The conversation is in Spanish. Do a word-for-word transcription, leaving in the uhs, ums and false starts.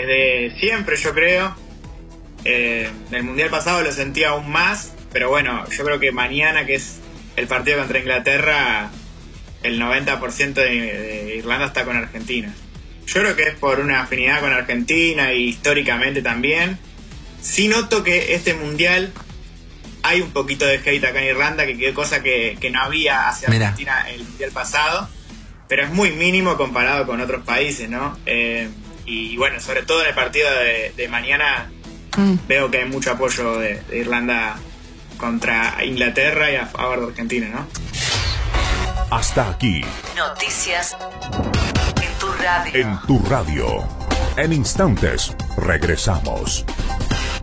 desde siempre, yo creo. Eh, el Mundial pasado lo sentí aún más, pero bueno, yo creo que mañana, que es el partido contra Inglaterra, el noventa por ciento de, de Irlanda está con Argentina. Yo creo que es por una afinidad con Argentina y históricamente también. Sí noto que este Mundial hay un poquito de hate acá en Irlanda, que, que cosa que, que no había hacia Mirá. Argentina el Mundial pasado, pero es muy mínimo comparado con otros países, ¿no? Eh, y bueno, sobre todo en el partido de, de mañana mm. veo que hay mucho apoyo de, de Irlanda contra Inglaterra y a favor de Argentina, ¿no? Hasta aquí. Noticias en tu radio. En tu radio. En instantes regresamos.